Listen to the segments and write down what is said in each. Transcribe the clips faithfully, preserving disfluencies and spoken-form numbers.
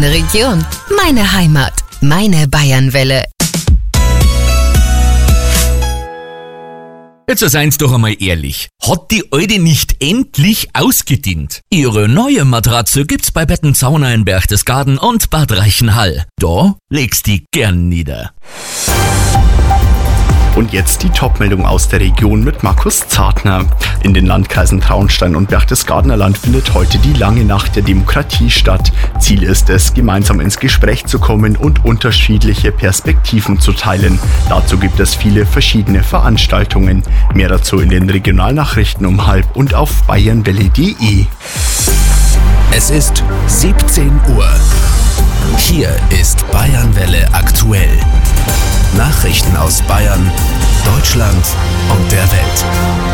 Meine Region, meine Heimat, meine Bayernwelle. Jetzt seid's doch einmal ehrlich. Hat die alte nicht endlich ausgedient? Ihre neue Matratze gibt's bei Bettenzauner in Berchtesgaden und Bad Reichenhall. Da legst die gern nieder. Und jetzt die Top-Meldung aus der Region mit Markus Zartner. In den Landkreisen Traunstein und Berchtesgadener Land findet heute die lange Nacht der Demokratie statt. Ziel ist es, gemeinsam ins Gespräch zu kommen und unterschiedliche Perspektiven zu teilen. Dazu gibt es viele verschiedene Veranstaltungen. Mehr dazu in den Regionalnachrichten um halb und auf bayernwelle punkt de. Es ist siebzehn Uhr. Hier ist Bayernwelle aktuell. Nachrichten aus Bayern, Deutschland und der Welt.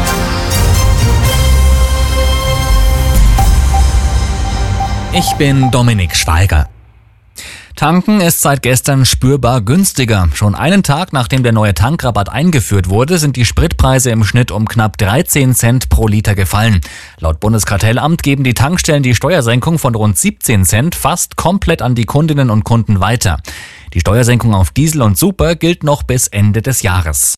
Ich bin Dominik Schweiger. Tanken ist seit gestern spürbar günstiger. Schon einen Tag nachdem der neue Tankrabatt eingeführt wurde, sind die Spritpreise im Schnitt um knapp dreizehn Cent pro Liter gefallen. Laut Bundeskartellamt geben die Tankstellen die Steuersenkung von rund siebzehn Cent fast komplett an die Kundinnen und Kunden weiter. Die Steuersenkung auf Diesel und Super gilt noch bis Ende des Jahres.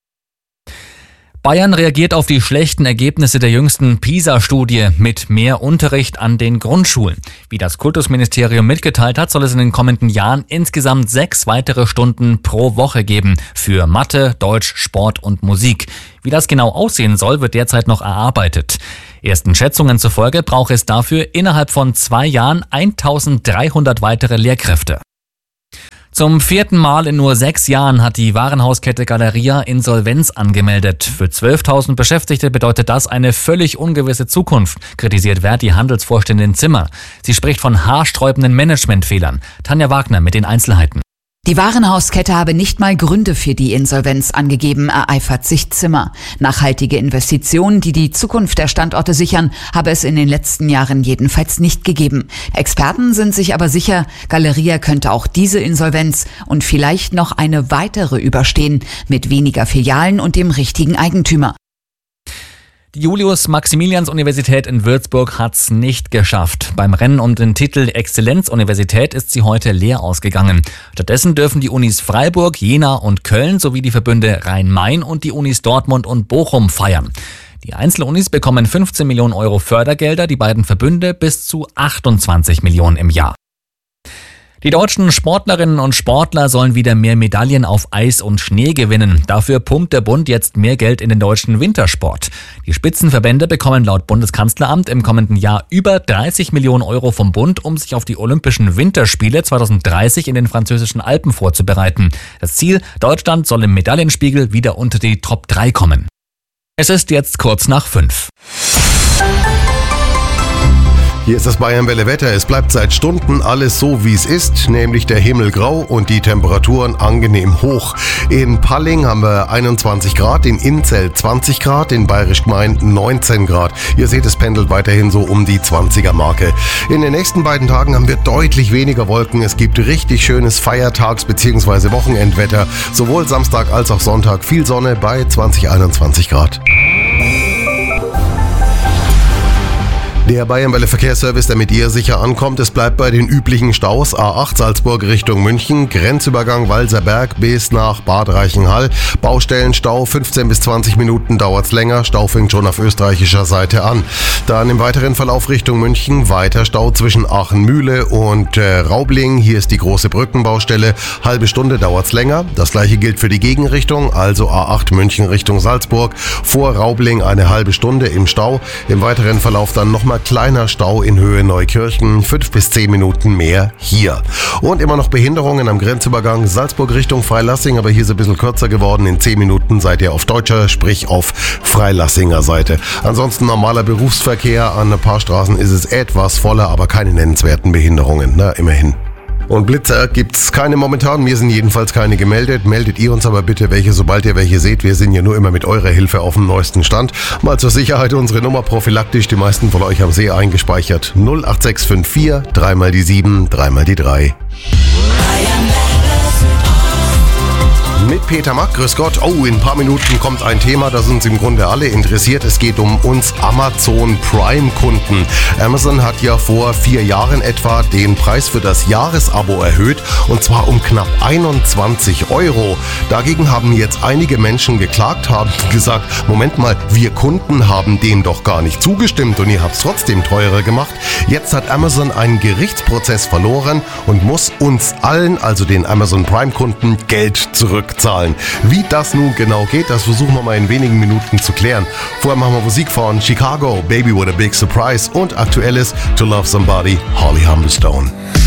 Bayern reagiert auf die schlechten Ergebnisse der jüngsten PISA-Studie mit mehr Unterricht an den Grundschulen. Wie das Kultusministerium mitgeteilt hat, soll es in den kommenden Jahren insgesamt sechs weitere Stunden pro Woche geben für Mathe, Deutsch, Sport und Musik. Wie das genau aussehen soll, wird derzeit noch erarbeitet. Ersten Schätzungen zufolge braucht es dafür innerhalb von zwei Jahren eintausenddreihundert weitere Lehrkräfte. Zum vierten Mal in nur sechs Jahren hat die Warenhauskette Galeria Insolvenz angemeldet. Für zwölftausend Beschäftigte bedeutet das eine völlig ungewisse Zukunft, kritisiert Verdi-Handelsvorständin Zimmer. Sie spricht von haarsträubenden Managementfehlern. Tanja Wagner mit den Einzelheiten. Die Warenhauskette habe nicht mal Gründe für die Insolvenz angegeben, ereifert sich Zimmer. Nachhaltige Investitionen, die die Zukunft der Standorte sichern, habe es in den letzten Jahren jedenfalls nicht gegeben. Experten sind sich aber sicher, Galeria könnte auch diese Insolvenz und vielleicht noch eine weitere überstehen, mit weniger Filialen und dem richtigen Eigentümer. Die Julius-Maximilians-Universität in Würzburg hat's nicht geschafft. Beim Rennen um den Titel Exzellenz-Universität ist sie heute leer ausgegangen. Stattdessen dürfen die Unis Freiburg, Jena und Köln sowie die Verbünde Rhein-Main und die Unis Dortmund und Bochum feiern. Die Einzelunis bekommen fünfzehn Millionen Euro Fördergelder, die beiden Verbünde bis zu achtundzwanzig Millionen im Jahr. Die deutschen Sportlerinnen und Sportler sollen wieder mehr Medaillen auf Eis und Schnee gewinnen. Dafür pumpt der Bund jetzt mehr Geld in den deutschen Wintersport. Die Spitzenverbände bekommen laut Bundeskanzleramt im kommenden Jahr über dreißig Millionen Euro vom Bund, um sich auf die Olympischen Winterspiele zweitausenddreißig in den französischen Alpen vorzubereiten. Das Ziel: Deutschland soll im Medaillenspiegel wieder unter die Top drei kommen. Es ist jetzt kurz nach fünf. Hier ist das Bayernwelle Wetter. Es bleibt seit Stunden alles so, wie es ist, nämlich der Himmel grau und die Temperaturen angenehm hoch. In Palling haben wir einundzwanzig Grad, in Inzell zwanzig Grad, in Bayerisch Gmein neunzehn Grad. Ihr seht, es pendelt weiterhin so um die zwanziger Marke. In den nächsten beiden Tagen haben wir deutlich weniger Wolken. Es gibt richtig schönes Feiertags- bzw. Wochenendwetter. Sowohl Samstag als auch Sonntag viel Sonne bei zwanzig, einundzwanzig Grad. Der Bayernwelle Verkehrsservice, der mit ihr sicher ankommt. Es bleibt bei den üblichen Staus. A acht Salzburg Richtung München, Grenzübergang Walserberg bis nach Bad Reichenhall. Baustellenstau, fünfzehn bis zwanzig Minuten dauert's länger. Stau fängt schon auf österreichischer Seite an. Dann im weiteren Verlauf Richtung München weiter Stau zwischen Aachen-Mühle und äh, Raubling. Hier ist die große Brückenbaustelle. Halbe Stunde dauert's länger. Das gleiche gilt für die Gegenrichtung, also A acht München Richtung Salzburg. Vor Raubling eine halbe Stunde im Stau. Im weiteren Verlauf dann nochmal kleiner Stau in Höhe Neukirchen, fünf bis zehn Minuten mehr hier. Und immer noch Behinderungen am Grenzübergang Salzburg Richtung Freilassing, aber hier ist ein bisschen kürzer geworden. In zehn Minuten seid ihr auf deutscher, sprich auf Freilassinger Seite. Ansonsten normaler Berufsverkehr, an ein paar Straßen ist es etwas voller, aber keine nennenswerten Behinderungen, na immerhin. Und Blitzer gibt's keine momentan, mir sind jedenfalls keine gemeldet. Meldet ihr uns aber bitte welche, sobald ihr welche seht. Wir sind ja nur immer mit eurer Hilfe auf dem neuesten Stand. Mal zur Sicherheit unsere Nummer prophylaktisch, die meisten von euch haben sie eingespeichert. null acht sechs fünf vier, dreimal die sieben, dreimal die drei. mit Peter Mack. Grüß Gott. Oh, in ein paar Minuten kommt ein Thema, das uns im Grunde alle interessiert. Es geht um uns Amazon Prime-Kunden. Amazon hat ja vor vier Jahren etwa den Preis für das Jahresabo erhöht und zwar um knapp einundzwanzig Euro. Dagegen haben jetzt einige Menschen geklagt, haben gesagt, Moment mal, wir Kunden haben dem doch gar nicht zugestimmt und ihr habt es trotzdem teurer gemacht. Jetzt hat Amazon einen Gerichtsprozess verloren und muss uns allen, also den Amazon Prime-Kunden, Geld zurückzahlen. Wie das nun genau geht, das versuchen wir mal in wenigen Minuten zu klären. Vorher machen wir Musik von Chicago, Baby What a Big Surprise und aktuelles To Love Somebody, Holly Humberstone.